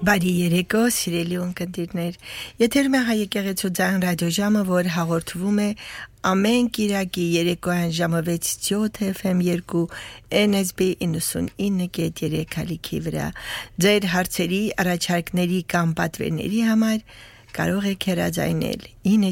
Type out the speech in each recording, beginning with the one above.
Բարի երեկո, սիրելի ունկնդիրներ, եթերում է Հայ եկեղեցու ձայն ռադիոժամը, որ հաղորդվում է ամեն կիրակի երեկոյան ժամը 6:7 FM 2 NSB 99.3 ալիքի վրա։ Ձեր հարցերի, առաջարկների կամ պատվերների համար կարող եք հեռարձայնել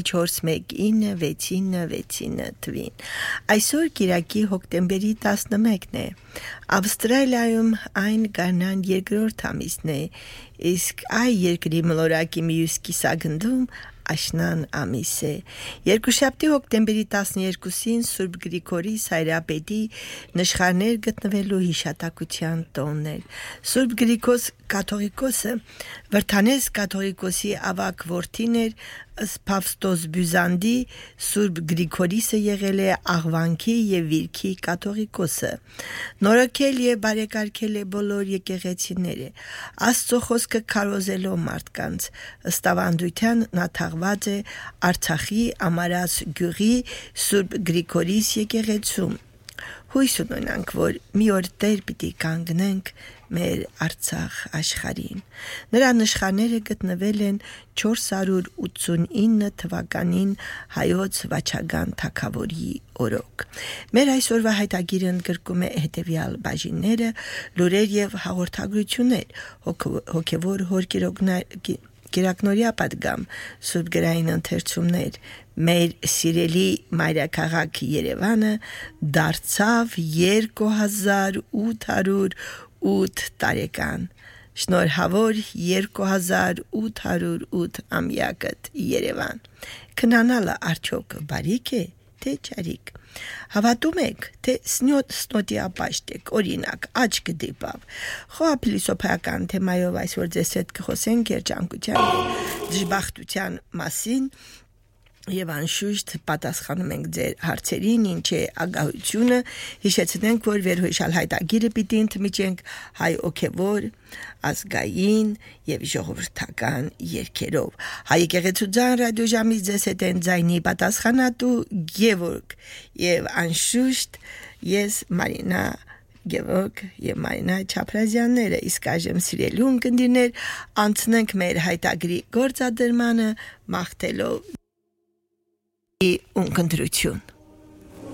94196969 թվին։ Այսօր կիրակի հոկտեմբերի 11-ն է։ Ավստրալիայում այն գարնան երկրորդ ամիսն է, իսկ այ երկրի մոլորակի մյուս կիսագնդում աշնան ամիս է։ Երկուշաբթի հոկտեմբերի 12-ին Սուրբ Գրիգորի Սայրապետի նշխարներ գտնվելու հիշատակության տոնն էր։ Սուրբ Գրիգոս կաթողիկոսը Վրթանես կաթողիկոսի ավագ որդին էր, ըստ Փավստոս Բյուզանդի Սուրբ Գրիգորիսը եղել է աղվանքի եւ վիրքի կաթողիկոսը։ Նորոգել եւ բարեկարգել է բոլոր եկեղեցիները։ Աստծո խոսքը քարոզելով մարդկանց, ըստ ավանդության նա թաղված է Արցախի Ամարաց գյուղի Սուրբ Գրիգորիս եկեղեցում։ Հույս ունենանք, որ մի օր Տեր պիտի կանգնենք մեր Արցախ աշխարհին։ Նրա նշխարները գտնվել են 489 թվականին հայոց վաչագան թագավորի օրոք։ Մեր այսօրվա հայտագիրը ընդգրկում է հետևյալ բաժինները՝ լուրեր եւ հաղորդագրություններ, հոգեվոր հոր կիրակնորյա պատգամ, Սուրբ գրային ընթերցումներ, մեր սիրելի մայրաքաղաք Երևանը դարձավ 2808 տարեկան։ Շնորհավոր 2808 ամյակդ Երևան։ Քնանալը արդյոք բարիք է, թե չարիք։ Հավատում եք, թե սնոտի ապաշտ եք, օրինակ, աչք դիպավ։ Խոհափիլիսոփայական թեմայով այսօր ձեզ հետ կխոսենք երջանկության դժբախտության մասին եւ անշուշտ պատասխանում ենք ձեր հարցերին, ինչ է ագահությունը։ Հիշեցնենք, որ վերհիշալ հայտագիրը պիտի ընդմիջենք հայ օքեվոր, ազգային եւ ժողովրդական երգերով։ Հայ եկեղեցու ձայն ռադիոժամից ձեզ հետ են ձայնի պատասխանատու Գևորգ եւ անշուշտ ես Մարինա Գևորգ եւ Մարինա Չապրազյանները, իսկ այժմ սիրելի ունկնդիրներ անցնենք մեր հայտագրի գործադրմանը մաղթելով ունկնդրություն։